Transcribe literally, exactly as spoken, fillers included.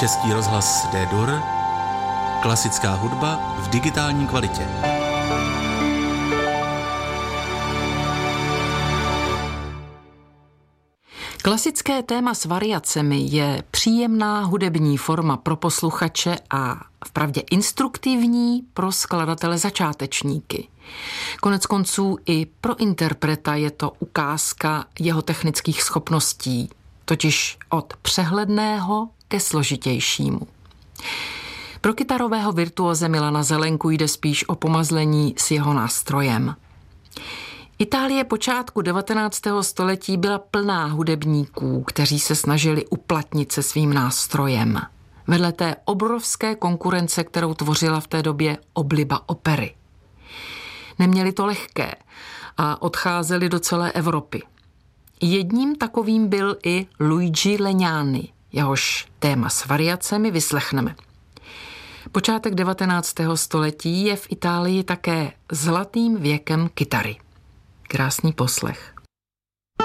Český rozhlas D-Dur, klasická hudba v digitální kvalitě. Klasické téma s variacemi je příjemná hudební forma pro posluchače a vpravdě instruktivní pro skladatele začátečníky. Konec konců i pro interpreta je to ukázka jeho technických schopností, totiž od přehledného ke složitějšímu. Pro kytarového virtuóze Milana Zelenku jde spíš o pomazlení s jeho nástrojem. Itálie počátku devatenáctého století byla plná hudebníků, kteří se snažili uplatnit se svým nástrojem. Vedle té obrovské konkurence, kterou tvořila v té době obliba opery. Neměli to lehké a odcházeli do celé Evropy. Jedním takovým byl i Luigi Legnani, jehož téma s variacemi vyslechneme. Počátek devatenáctého století je v Itálii také zlatým věkem kytary. Krásný poslech.